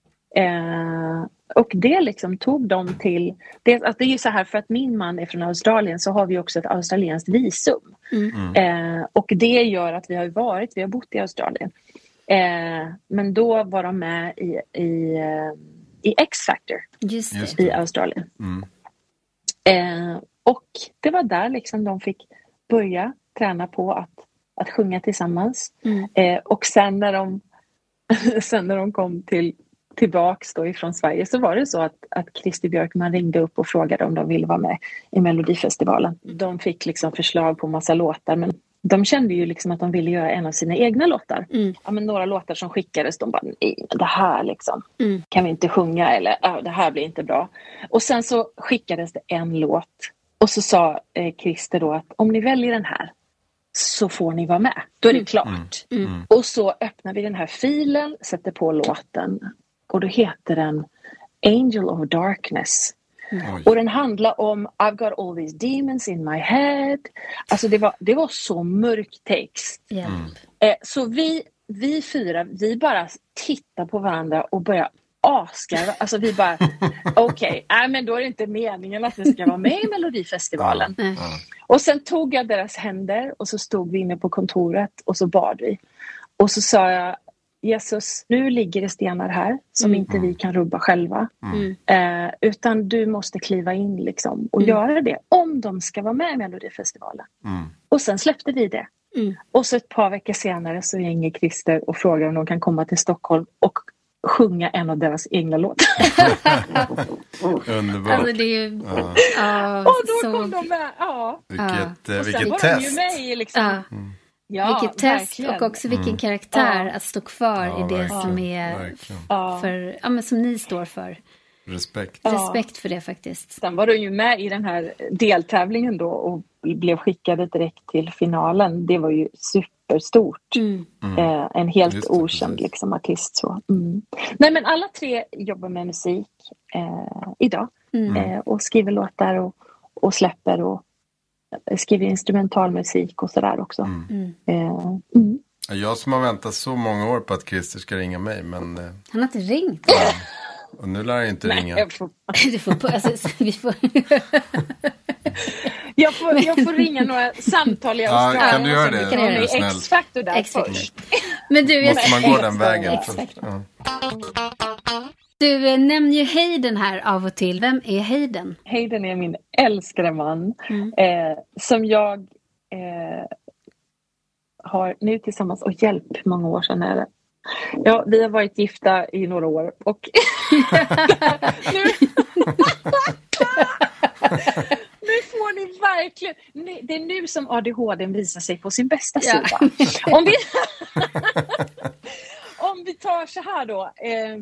Speaker 1: Eh, och det liksom tog dem till det, alltså det är ju så här, för att min man är från Australien så har vi också ett australienskt visum mm. eh, och det gör att vi har varit, vi har bott i Australien eh, men då var de med i, i, i X-Factor
Speaker 2: Just
Speaker 3: Just
Speaker 1: i Australien
Speaker 3: mm.
Speaker 1: eh, och det var där liksom de fick börja träna på att, att sjunga tillsammans mm. eh, och sen när de sen när de kom till tillbaks då ifrån Sverige så var det så att, att Christer Björkman ringde upp och frågade om de ville vara med i Melodifestivalen. De fick liksom förslag på massa låtar men de kände ju liksom att de ville göra en av sina egna låtar. Mm. Ja, men några låtar som skickades, de bara nej, det här liksom mm. kan vi inte sjunga eller ja, det här blir inte bra. Och sen så skickades det en låt och så sa eh, Christer då att om ni väljer den här så får ni vara med. Då är det klart. Mm. Mm. Och så öppnar vi den här filen, sätter på låten. Och då heter den Angel of Darkness. Mm. Och den handlar om I've got all these demons in my head. Alltså det var, det var så mörk text.
Speaker 2: Mm.
Speaker 1: Eh, så vi, vi fyra, vi bara tittar på varandra och börjar asgarva. Alltså vi bara, okej, okay, men då är det inte meningen att vi ska vara med i Melodifestivalen. Mm. Och sen tog jag deras händer och så stod vi inne på kontoret och så bad vi. Och så sa jag, Jesus, nu ligger det stenar här som mm. inte vi kan rubba själva. Mm. Eh, utan du måste kliva in liksom och mm. göra det om de ska vara med i Melodifestivalen. Mm. Och sen släppte vi det. Mm. Och så ett par veckor senare så ringer Christer och frågar om de kan komma till Stockholm och sjunga en av deras egna låtar.
Speaker 3: Underbart.
Speaker 2: Alltså det är ju... Ja. Ja,
Speaker 1: och då
Speaker 2: så...
Speaker 1: kom de med. Ja.
Speaker 3: Vilket,
Speaker 1: ja.
Speaker 3: och
Speaker 1: vilket
Speaker 3: test.
Speaker 1: De ju med i liksom...
Speaker 2: Ja.
Speaker 3: Mm.
Speaker 1: Ja,
Speaker 2: vilket test
Speaker 1: verkligen.
Speaker 2: Och också vilken mm. karaktär
Speaker 1: ja.
Speaker 2: att stå kvar
Speaker 3: ja,
Speaker 2: i det
Speaker 3: verkligen.
Speaker 2: som är
Speaker 3: Verkligen.
Speaker 2: för, ja, men som ni står för.
Speaker 3: Respekt.
Speaker 2: Ja. Respekt för det faktiskt.
Speaker 1: Sen var de ju med i den här deltävlingen då och blev skickade direkt till finalen. Det var ju superstort. Mm. Eh, en helt Just okänd det, liksom, artist. Så. Mm. Nej men alla tre jobbar med musik eh, idag. Mm. Eh, och skriver låtar och, och släpper och skriver instrumentalmusik och sådär också. Mm. Eh, mm.
Speaker 3: Jag som har väntat så många år på att Christer ska ringa mig, men... Eh...
Speaker 2: Han har inte ringt.
Speaker 3: Ja. Och nu lär han inte
Speaker 1: Nej,
Speaker 3: ringa.
Speaker 1: Jag får...
Speaker 2: du får på, alltså, vi får...
Speaker 1: jag, får, jag får ringa några samtal i Australien.
Speaker 3: Ja, kan du göra det?
Speaker 1: Kan
Speaker 3: det
Speaker 1: är X-Factor där
Speaker 2: X-Factor.
Speaker 1: först.
Speaker 2: Men du,
Speaker 3: måste man gå den vägen först? Ja.
Speaker 2: Du nämner ju Hayden här av och till. Vem är Hayden?
Speaker 1: Hayden är min älskade man. Mm. Eh, som jag eh, har nu tillsammans och hjälp många år sedan. Är det. Ja, vi har varit gifta i några år. Och nu... nu får ni verkligen... Det är nu som A D H D visar sig på sin bästa sida. Ja. Om, vi... Om vi tar så här då... Eh,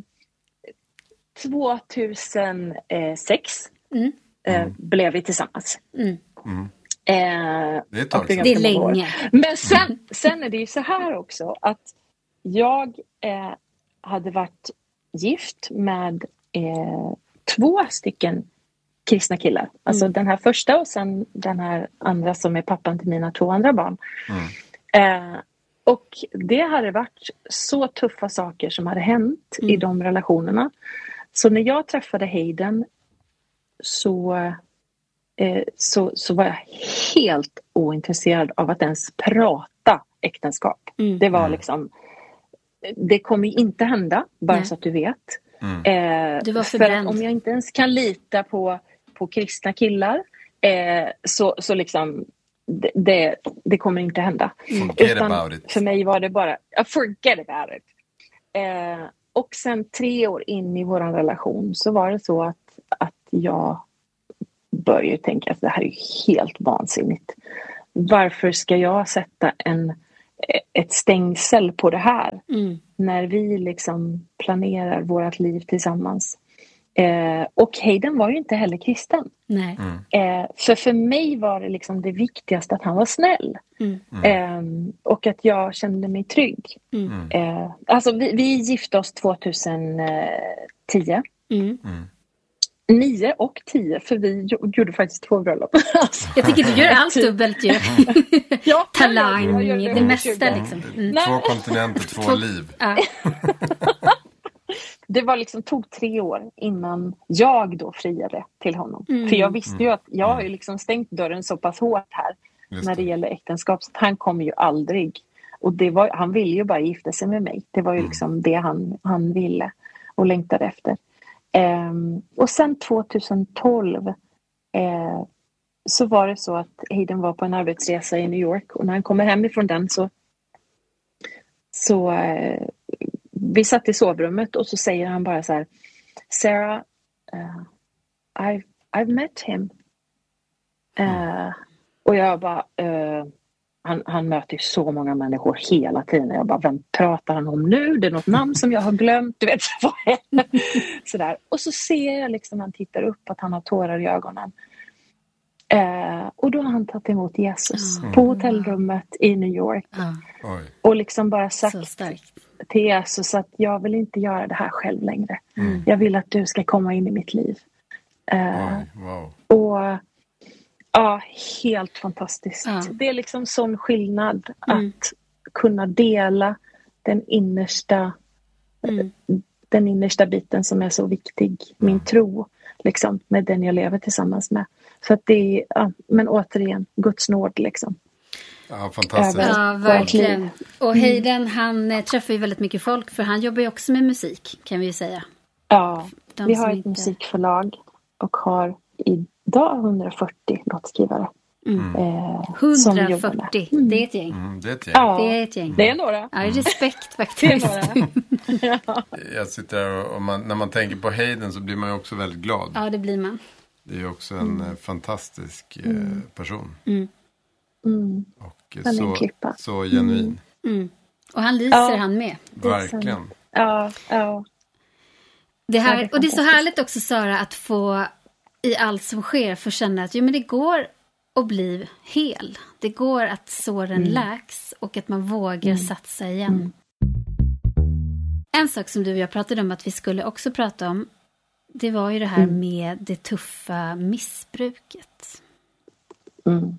Speaker 1: tvåtusensex mm. eh, blev vi tillsammans. Mm.
Speaker 3: Mm.
Speaker 1: Eh,
Speaker 3: det är ett tag
Speaker 2: sedan. Det är länge.
Speaker 1: Men sen, sen är det ju så här också att jag eh, hade varit gift med eh, två stycken kristna killar. Alltså mm. den här första och sen den här andra som är pappan till mina två andra barn. Mm. Eh, och det hade varit så tuffa saker som hade hänt mm. i de relationerna. Så när jag träffade Hayden så, eh, så, så var jag helt ointresserad av att ens prata äktenskap. Mm. Det var liksom, det kommer inte hända, bara Nej. Så att du vet.
Speaker 3: Mm.
Speaker 1: Eh,
Speaker 2: du var
Speaker 1: för om jag inte ens kan lita på, på kristna killar eh, så, så liksom det, det, det kommer inte hända.
Speaker 3: Forget Utan about it.
Speaker 1: För mig var det bara, uh, forget about it. Eh, och sen tre år in i vår relation så var det så att, att jag började tänka att det här är helt vansinnigt. Varför ska jag sätta en, ett stängsel på det här mm. när vi liksom planerar vårt liv tillsammans? Eh, och Hayden var ju inte heller kristen.
Speaker 2: Nej.
Speaker 3: Mm.
Speaker 1: Eh, för för mig var det liksom det viktigaste att han var snäll.
Speaker 2: Mm.
Speaker 1: Eh, och att jag kände mig trygg.
Speaker 2: Mm.
Speaker 1: Eh, alltså vi, vi gifte oss tjugohundratio.
Speaker 2: Mm.
Speaker 3: Mm.
Speaker 1: Nio och tio, för vi gjorde faktiskt två bröllop. Alltså,
Speaker 2: jag tycker du gör allt dubbelt ju.
Speaker 1: Ja,
Speaker 2: talang,
Speaker 1: jag gör, jag gör
Speaker 2: det, det mesta liksom.
Speaker 3: Mm. Två kontinenter, två, två liv.
Speaker 2: Ja.
Speaker 1: Det var liksom, tog tre år innan jag då friade till honom.
Speaker 2: Mm.
Speaker 1: För jag visste ju att jag har ju liksom stängt dörren så pass hårt här
Speaker 3: Just
Speaker 1: när det
Speaker 3: det.
Speaker 1: gäller äktenskap. Så han kommer ju aldrig. Och det var, han ville ju bara gifta sig med mig. Det var ju
Speaker 3: Mm.
Speaker 1: liksom det han, han ville och längtade efter. Um, och sen tjugotolv uh, så var det så att Hayden var på en arbetsresa i New York. Och när han kommer hem ifrån den så... så uh, vi satt i sovrummet och så säger han bara så här: Sarah, uh, I've, I've met him. Uh, och jag bara, uh, han, han möter ju så många människor hela tiden. Jag bara, vem pratar han om nu? Det är något namn som jag har glömt. Du vet, vad är det? Sådär. Och så ser jag liksom, han tittar upp, att han har tårar i ögonen. Uh, och då har han tagit emot Jesus
Speaker 2: mm.
Speaker 1: på hotellrummet i New York.
Speaker 2: Mm.
Speaker 1: Och liksom bara sagt
Speaker 2: så starkt
Speaker 1: till Jesus att jag vill inte göra det här själv längre.
Speaker 3: Mm.
Speaker 1: Jag vill att du ska komma in i mitt liv. Uh,
Speaker 3: Oj, wow.
Speaker 1: och ja, helt fantastiskt.
Speaker 2: Ja.
Speaker 1: Det är liksom sån skillnad
Speaker 2: Mm.
Speaker 1: att kunna dela den innersta
Speaker 2: mm.
Speaker 1: den innersta biten som är så viktig, min tro liksom, med den jag lever tillsammans med. Så att det är, ja, men återigen, Guds nåd liksom.
Speaker 3: Ja, fantastiskt.
Speaker 2: Ja, verkligen. Och Hayden, han eh, träffar ju väldigt mycket folk, för han jobbar ju också med musik, kan vi ju säga.
Speaker 1: Ja,
Speaker 2: De
Speaker 1: vi
Speaker 2: som
Speaker 1: har ett
Speaker 2: inte-
Speaker 1: musikförlag och har idag hundrafyrtio låtskrivare.
Speaker 2: Mm.
Speaker 1: Eh, som jobbar med.
Speaker 2: hundrafyrtio, det är ett gäng.
Speaker 3: Mm, det är ett gäng.
Speaker 1: Ja,
Speaker 2: Det är ett gäng.
Speaker 1: det är några.
Speaker 2: Ja, respekt
Speaker 1: Det är
Speaker 2: faktiskt.
Speaker 1: några. Ja.
Speaker 3: Jag sitter här och man, när man tänker på Hayden så blir man ju också väldigt glad.
Speaker 2: Ja, det blir man.
Speaker 3: Det är ju också en mm. fantastisk eh, person.
Speaker 1: Mm.
Speaker 3: Och eh,
Speaker 1: Han är en
Speaker 3: så,
Speaker 1: klippa.
Speaker 3: så genuin.
Speaker 2: Mm. Och han lyser
Speaker 1: Ja.
Speaker 2: han med.
Speaker 1: Det är
Speaker 3: Verkligen.
Speaker 1: sant. Ja, ja.
Speaker 2: Det
Speaker 1: Ja,
Speaker 2: här,
Speaker 1: det är
Speaker 2: och det är så
Speaker 1: fantastiskt.
Speaker 2: härligt också, Sara, att få i allt som sker få känna att jo, men det går att bli hel. Det går att såren
Speaker 1: Mm.
Speaker 2: läks och att man vågar satsa igen. En sak som du och jag pratade om att vi skulle också prata om, det var ju det här
Speaker 1: Mm.
Speaker 2: med det tuffa missbruket.
Speaker 1: Mm.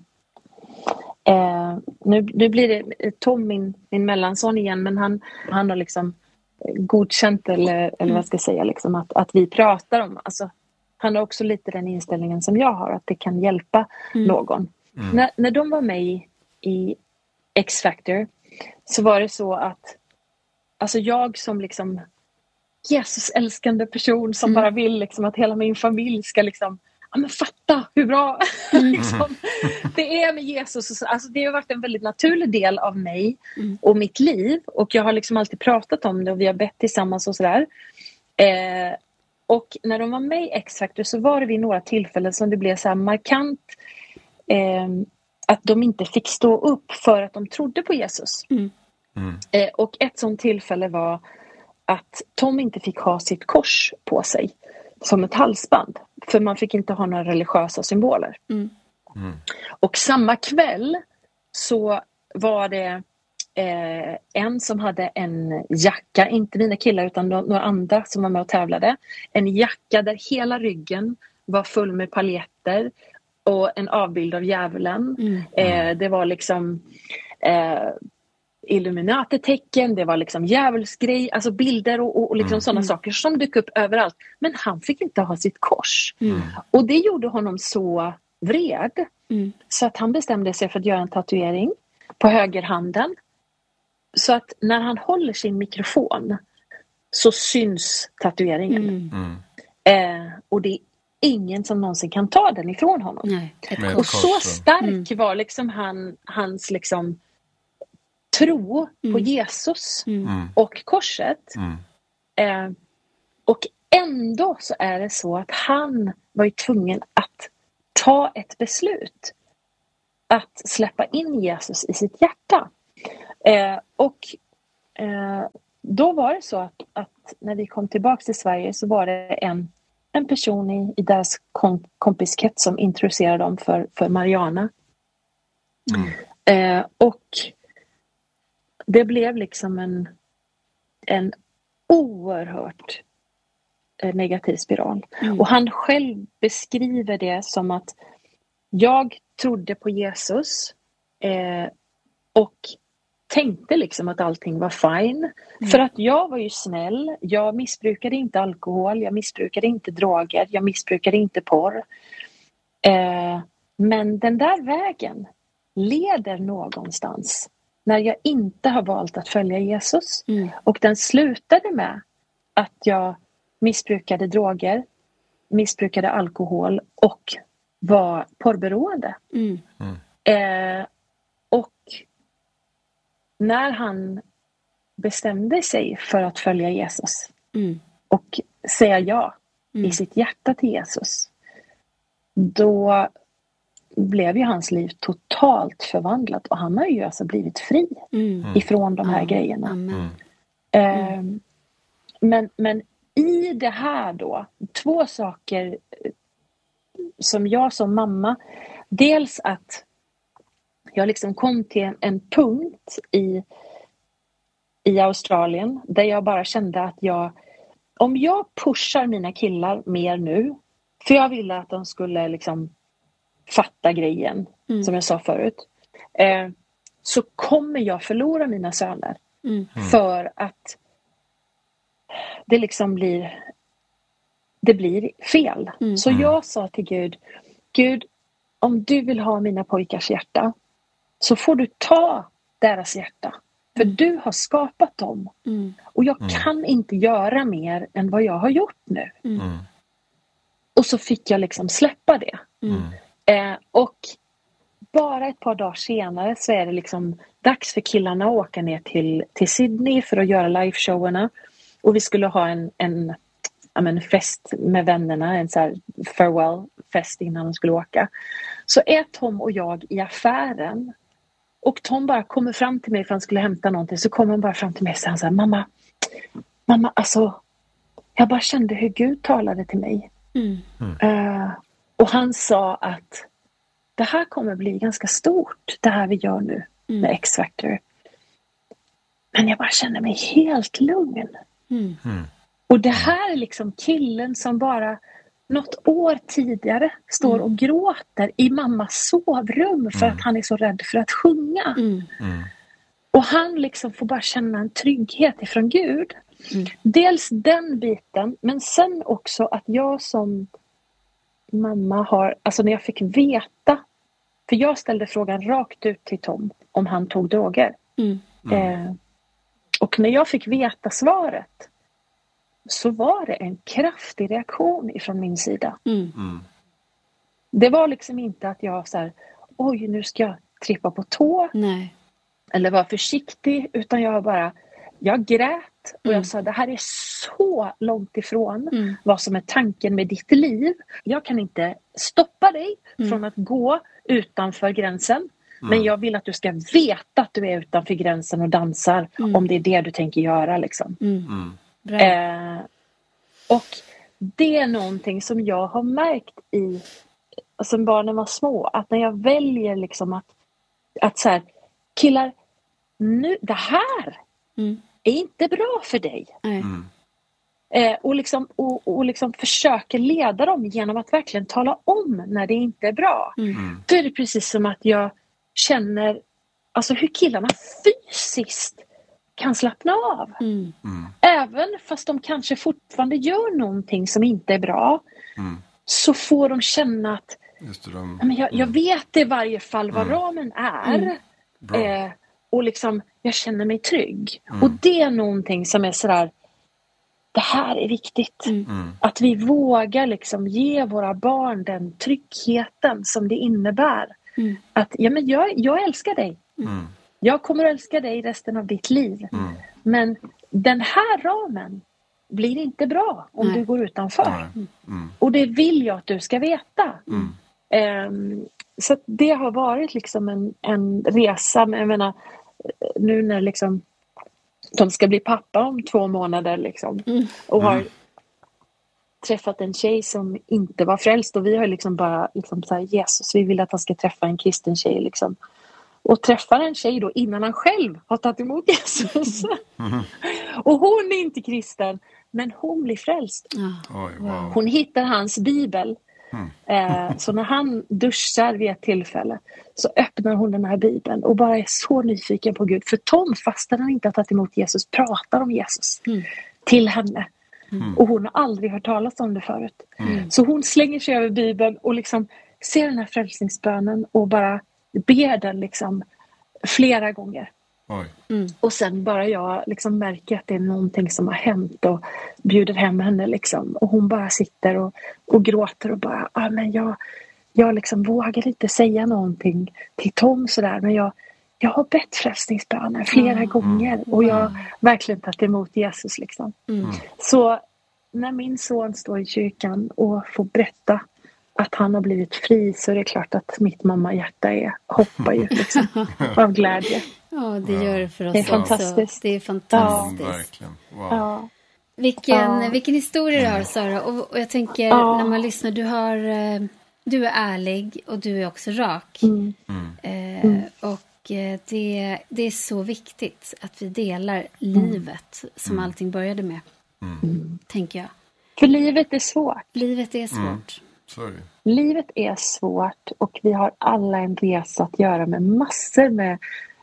Speaker 1: Eh, nu, nu blir det Tom, min, min mellanson igen, men han, han har liksom godkänt eller, eller vad ska jag säga, liksom, att, att vi pratar om, alltså, han har också lite den inställningen som jag har, att det kan hjälpa
Speaker 2: Mm.
Speaker 1: någon. När, när de var med i, i X-Factor så var det så att alltså jag som liksom Jesus älskande person som
Speaker 2: Mm.
Speaker 1: bara vill liksom att hela min familj ska liksom, ja men fatta hur bra liksom, det är med Jesus. Och så, alltså det har varit en väldigt naturlig del av mig
Speaker 2: Mm.
Speaker 1: och mitt liv. Och jag har liksom alltid pratat om det och vi har bett tillsammans och sådär. Eh, och när de var med i X-Factor så var det vid några tillfällen som det blev så här markant eh, att de inte fick stå upp för att de trodde på Jesus.
Speaker 2: Mm.
Speaker 3: Mm.
Speaker 1: Eh, och ett sånt tillfälle var att Tom inte fick ha sitt kors på sig som ett halsband. För man fick inte ha några religiösa symboler.
Speaker 2: Mm.
Speaker 3: Mm.
Speaker 1: Och samma kväll så var det eh, en som hade en jacka, inte mina killar utan no- några andra som var med och tävlade. En jacka där hela ryggen var full med paljetter och en avbild av djävulen.
Speaker 2: Mm.
Speaker 1: Eh, det var liksom eh, Illuminati-tecken, det var liksom djävulsgrej, alltså bilder och, och, och liksom
Speaker 3: Mm.
Speaker 1: sådana
Speaker 2: Mm.
Speaker 1: saker som dök upp överallt. Men han fick inte ha sitt kors.
Speaker 2: Mm.
Speaker 1: Och det gjorde honom så vred
Speaker 2: Mm.
Speaker 1: så att han bestämde sig för att göra en tatuering på högerhanden. Så att när han håller sin mikrofon så syns tatueringen.
Speaker 2: Mm.
Speaker 3: Mm.
Speaker 1: Eh, och det är ingen som någonsin kan ta den ifrån honom.
Speaker 2: Nej, ett
Speaker 3: Med-
Speaker 1: Och
Speaker 2: kors.
Speaker 1: så
Speaker 3: Kors,
Speaker 1: stark
Speaker 2: Mm.
Speaker 1: var liksom han, hans liksom tro på
Speaker 2: Mm.
Speaker 1: Jesus
Speaker 2: Mm.
Speaker 3: Mm.
Speaker 1: och korset.
Speaker 3: Mm.
Speaker 1: Eh, och ändå så är det så att han var ju tvungen att ta ett beslut. Att släppa in Jesus i sitt hjärta. Eh, och eh, då var det så att, att när vi kom tillbaka till Sverige så var det en, en person i, i deras kom, kompiskrets som introducerade dem för, för Mariana. Mm. Eh, och det blev liksom en, en oerhört eh, negativ spiral. Mm. Och han själv beskriver det som att jag trodde på Jesus eh, och tänkte liksom att allting var fine. Mm. För att jag var ju snäll. Jag missbrukade inte alkohol. Jag missbrukade inte droger. Jag missbrukade inte porr. Eh, men den där vägen leder någonstans när jag inte har valt att följa Jesus. Mm. Och den slutade med att jag missbrukade droger, missbrukade alkohol och var porrberoende. Mm. Mm. Eh, och när han bestämde sig för att följa Jesus mm. och säga ja mm. i sitt hjärta till Jesus, då blev ju hans liv totalt förvandlat och han har ju alltså blivit fri mm. ifrån de här mm. grejerna. Mm. Eh, men, men i det här då, två saker som jag som mamma, dels att jag liksom kom till en, en punkt i, i Australien där jag bara kände att jag, om jag pushar mina killar mer nu, för jag ville att de skulle liksom fatta grejen, mm. som jag sa förut, eh, så kommer jag förlora mina söner. Mm. För att det liksom blir det blir fel. Mm. Så jag sa till Gud, Gud, om du vill ha mina pojkars hjärta så får du ta deras hjärta. För mm. du har skapat dem. Mm. Och jag mm. kan inte göra mer än vad jag har gjort nu. Mm. Och så fick jag liksom släppa det. Mm. Eh, och bara ett par dagar senare så är det liksom dags för killarna att åka ner till, till Sydney för att göra liveshowerna. Och vi skulle ha en, en, en fest med vännerna, en så här farewell fest innan de skulle åka. Så är Tom och jag i affären. Och Tom bara kommer fram till mig för han skulle hämta någonting. Så kommer han bara fram till mig och säger så här, mamma, mamma, alltså, jag bara kände hur Gud talade till mig. Mm. Mm. Uh, och han sa att det här kommer bli ganska stort, det här vi gör nu mm. med X-Factor. Men jag bara känner mig helt lugn. Mm. Mm. Och det här är liksom killen som bara något år tidigare står och gråter i mammas sovrum för mm. att han är så rädd för att sjunga. Mm. Mm. Och han liksom får bara känna en trygghet ifrån Gud. Mm. Dels den biten, men sen också att jag som mamma har, alltså när jag fick veta, för jag ställde frågan rakt ut till Tom om han tog droger. Mm. Mm. Eh, och när jag fick veta svaret så var det en kraftig reaktion ifrån min sida. Mm. Mm. Det var liksom inte att jag så här, oj nu ska jag trippa på tå. Nej. Eller vara försiktig, utan jag bara, jag grät och mm. jag sa det här är så långt ifrån mm. vad som är tanken med ditt liv. Jag kan inte stoppa dig mm. från att gå utanför gränsen. Mm. Men jag vill att du ska veta att du är utanför gränsen och dansar mm. om det är det du tänker göra liksom. Mm. Mm. Eh, och det är någonting som jag har märkt i som barnen var små, att när jag väljer liksom att, att så här, killar, nu, det här mm. är inte bra för dig. Mm. Eh, och, liksom, och, och liksom försöker leda dem genom att verkligen tala om när det inte är bra. Mm. Då är det precis som att jag känner alltså hur killarna fysiskt kan slappna av. Mm. Mm. Även fast de kanske fortfarande gör någonting som inte är bra mm. så får de känna att Just det, de, men jag, jag vet i varje fall vad mm. ramen är. Mm. Eh, och liksom jag känner mig trygg. Mm. Och det är någonting som är sådär, det här är viktigt. Mm. Att vi vågar liksom ge våra barn den tryggheten som det innebär. Mm. Att ja, men jag, jag älskar dig. Mm. Jag kommer att älska dig resten av ditt liv. Mm. Men den här ramen, blir inte bra om
Speaker 2: Nej.
Speaker 1: du går utanför.
Speaker 3: Mm. Mm.
Speaker 1: Och det vill jag att du ska veta.
Speaker 3: Mm.
Speaker 1: Um, så det har varit liksom en, en resa. Men jag menar, nu när liksom de ska bli pappa om två månader liksom,
Speaker 2: Mm.
Speaker 1: och har
Speaker 3: Mm.
Speaker 1: träffat en tjej som inte var frälst, och vi har liksom bara liksom så här, Jesus, vi vill att han ska träffa en kristen tjej liksom. Och träffar en tjej då innan han själv har tagit emot Jesus.
Speaker 3: Mm.
Speaker 1: Och hon är inte kristen, men hon blir frälst.
Speaker 2: Ja.
Speaker 3: Oj, wow.
Speaker 1: Hon hittar hans bibel.
Speaker 3: Mm.
Speaker 1: Eh, så när han duschar vid ett tillfälle så öppnar hon den här bibeln och bara är så nyfiken på Gud. För Tom, fastän han inte har tagit emot Jesus, pratar om Jesus
Speaker 2: Mm.
Speaker 1: till henne.
Speaker 3: Mm.
Speaker 1: Och hon har aldrig hört talas om det förut.
Speaker 3: Mm.
Speaker 1: Så hon slänger sig över bibeln och liksom ser den här frälsningsbönen och bara ber den liksom flera gånger.
Speaker 3: Oj.
Speaker 2: Mm.
Speaker 1: Och sen bara jag liksom märker att det är någonting som har hänt och bjuder hem henne liksom. Och hon bara sitter och, och gråter och bara, ah, men jag, jag liksom vågar inte säga någonting till Tom sådär, men jag, jag har bett frälsningsböner flera
Speaker 2: Mm.
Speaker 1: gånger och jag har verkligen tagit emot Jesus liksom.
Speaker 2: Mm.
Speaker 1: Så när min son står i kyrkan och får berätta att han har blivit fri, så är det klart att mitt mamma hjärta är, hoppar ju liksom av glädje.
Speaker 2: Ja, det gör det för oss
Speaker 1: Det är
Speaker 2: också.
Speaker 1: fantastiskt.
Speaker 2: Det är
Speaker 3: Mm,
Speaker 2: fantastiskt.
Speaker 3: verkligen. Wow.
Speaker 1: Ja.
Speaker 2: Vilken,
Speaker 1: Ja.
Speaker 2: vilken historia du har, Sara. Och, och jag tänker,
Speaker 1: Ja.
Speaker 2: när man lyssnar, du, har, eh, du är ärlig och du är också rak.
Speaker 1: Mm.
Speaker 3: Mm.
Speaker 2: Eh,
Speaker 1: Mm.
Speaker 2: och eh, det, det är så viktigt att vi delar livet som
Speaker 3: Mm.
Speaker 2: allting började med,
Speaker 3: Mm.
Speaker 2: tänker jag.
Speaker 1: För livet är svårt.
Speaker 2: Livet är svårt.
Speaker 3: Mm. Sorry.
Speaker 1: Livet är svårt och vi har alla en resa att göra med massor med,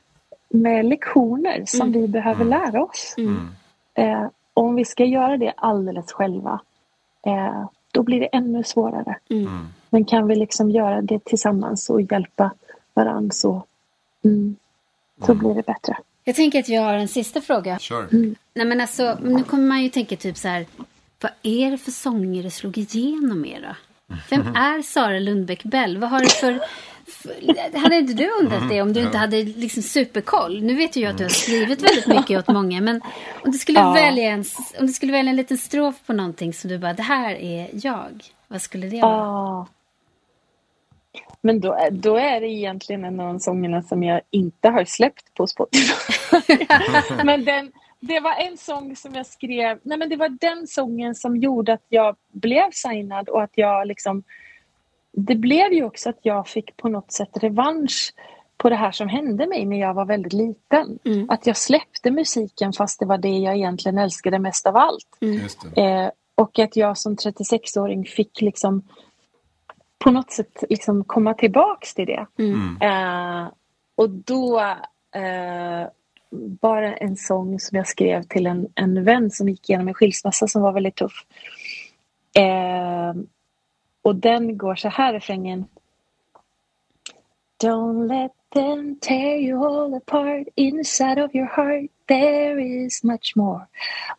Speaker 1: med lektioner som
Speaker 2: Mm.
Speaker 1: vi behöver
Speaker 3: Mm.
Speaker 1: lära oss.
Speaker 2: Mm.
Speaker 1: Eh, om vi ska göra det alldeles själva, eh, då blir det ännu svårare.
Speaker 2: Mm.
Speaker 3: Mm.
Speaker 1: Men kan vi liksom göra det tillsammans och hjälpa varandra, så, mm, så blir det bättre.
Speaker 2: Jag tänker att jag har en sista fråga.
Speaker 3: Kör.
Speaker 2: Nej, men alltså, nu kommer man ju tänka typ så här, vad är det för sånger det slog igenom er då? Vem är Sara Lundbäck Bell? Vad har du för, för... Hade inte du undrat det om du inte hade liksom superkoll? Nu vet ju jag att du har skrivit väldigt mycket åt många, men om du skulle,
Speaker 1: Ja.
Speaker 2: välja, en, om du skulle välja en liten strof på någonting som du bara, det här är jag. Vad skulle det vara?
Speaker 1: Ah. Men då, är- då är det egentligen en av de sångerna som jag inte har släppt på Spotify. Men den, det var en sång som jag skrev. Nej, men det var den sången som gjorde att jag blev signad och att jag liksom. Det blev ju också att jag fick på något sätt revansch på det här som hände mig när jag var väldigt liten.
Speaker 2: Mm.
Speaker 1: Att jag släppte musiken fast det var det jag egentligen älskade mest av allt.
Speaker 3: Just det.
Speaker 1: Eh, och att jag som trettiosexåring fick liksom på något sätt liksom komma tillbaks till det.
Speaker 2: Mm.
Speaker 1: Eh, och då eh, bara en sång som jag skrev till en, en vän som gick igenom en skilsmässa som var väldigt tuff. Eh, och den går så här, refrängen. Don't let them tear you all apart inside of your heart. There is much more